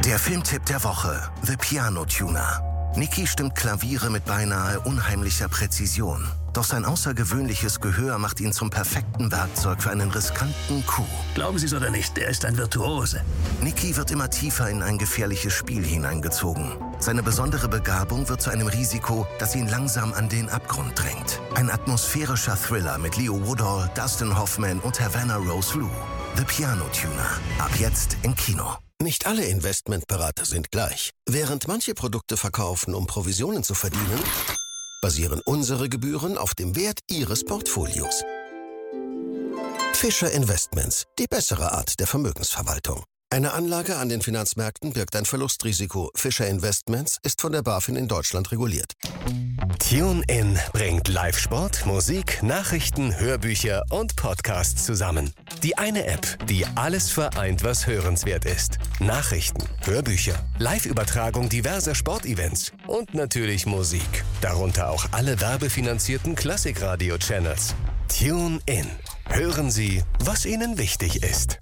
Der Filmtipp der Woche: The Piano Tuner. Nicky stimmt Klaviere mit beinahe unheimlicher Präzision. Doch sein außergewöhnliches Gehör macht ihn zum perfekten Werkzeug für einen riskanten Coup. Glauben Sie es oder nicht, er ist ein Virtuose. Nicky wird immer tiefer in ein gefährliches Spiel hineingezogen. Seine besondere Begabung wird zu einem Risiko, das ihn langsam an den Abgrund drängt. Ein atmosphärischer Thriller mit Leo Woodall, Dustin Hoffman und Havana Rose Liu. The Piano Tuner. Ab jetzt im Kino. Nicht alle Investmentberater sind gleich. Während manche Produkte verkaufen, um Provisionen zu verdienen, basieren unsere Gebühren auf dem Wert Ihres Portfolios. Fischer Investments, die bessere Art der Vermögensverwaltung. Eine Anlage an den Finanzmärkten birgt ein Verlustrisiko. Fischer Investments ist von der BaFin in Deutschland reguliert. TuneIn bringt Live-Sport, Musik, Nachrichten, Hörbücher und Podcasts zusammen. Die eine App, die alles vereint, was hörenswert ist. Nachrichten, Hörbücher, Live-Übertragung diverser Sportevents und natürlich Musik. Darunter auch alle werbefinanzierten Klassik-Radio-Channels. TuneIn. Hören Sie, was Ihnen wichtig ist.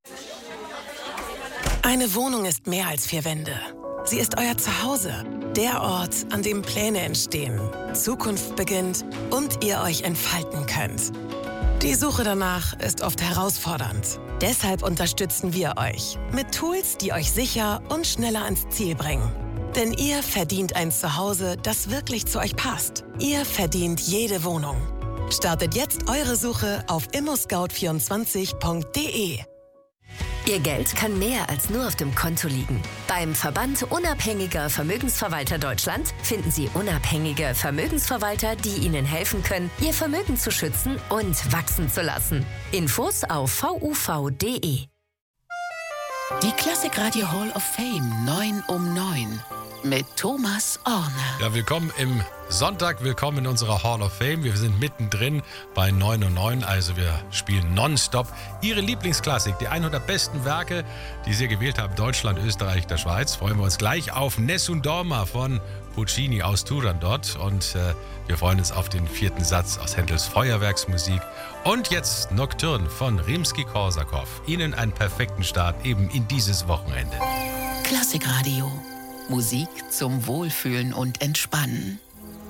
Eine Wohnung ist mehr als 4 Wände. Sie ist euer Zuhause, der Ort, an dem Pläne entstehen, Zukunft beginnt und ihr euch entfalten könnt. Die Suche danach ist oft herausfordernd. Deshalb unterstützen wir euch mit Tools, die euch sicher und schneller ans Ziel bringen. Denn ihr verdient ein Zuhause, das wirklich zu euch passt. Ihr verdient jede Wohnung. Startet jetzt eure Suche auf immoscout24.de. Ihr Geld kann mehr als nur auf dem Konto liegen. Beim Verband Unabhängiger Vermögensverwalter Deutschland finden Sie unabhängige Vermögensverwalter, die Ihnen helfen können, Ihr Vermögen zu schützen und wachsen zu lassen. Infos auf vuv.de. Die Classic Radio Hall of Fame 9 um 9 mit Thomas Orne. Ja, willkommen im Sonntag, willkommen in unserer Hall of Fame. Wir sind mittendrin bei 9 um 9, also wir spielen nonstop Ihre Lieblingsklassik, die 100 besten Werke, die Sie gewählt haben, Deutschland, Österreich, der Schweiz. Freuen wir uns gleich auf Nessun Dorma von Puccini aus Turandot und wir freuen uns auf den 4. Satz aus Händels Feuerwerksmusik. Und jetzt Nocturne von Rimski-Korsakow. Ihnen einen perfekten Start eben in dieses Wochenende. Classic Radio. Musik zum Wohlfühlen und Entspannen.